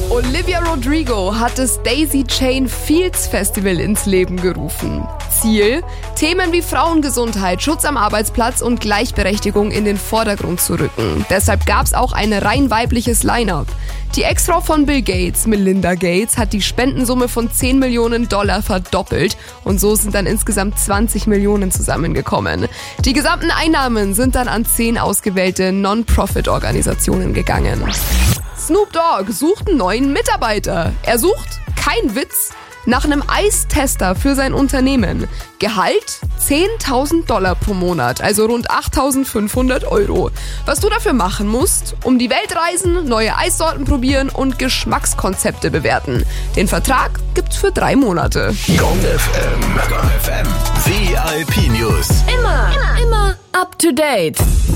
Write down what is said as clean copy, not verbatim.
Olivia Rodrigo hat das Daisy Chain Fields Festival ins Leben gerufen. Ziel: Themen wie Frauengesundheit, Schutz am Arbeitsplatz und Gleichberechtigung in den Vordergrund zu rücken. Deshalb gab es auch ein rein weibliches Line-up. Die Ex-Frau von Bill Gates, Melinda Gates, hat die Spendensumme von $10 Millionen verdoppelt und so sind dann insgesamt 20 Millionen zusammengekommen. Die gesamten Einnahmen sind dann an 10 ausgewählte Non-Profit-Organisationen gegangen. Snoop Dogg sucht einen neuen Mitarbeiter. Er sucht, kein Witz, nach einem Eistester für sein Unternehmen. Gehalt $10.000 pro Monat, also rund 8.500 €. Was du dafür machen musst: um die Welt reisen, neue Eissorten probieren und Geschmackskonzepte bewerten. Den Vertrag gibt's für 3 Monate. Gong FM. VIP News. Immer up to date.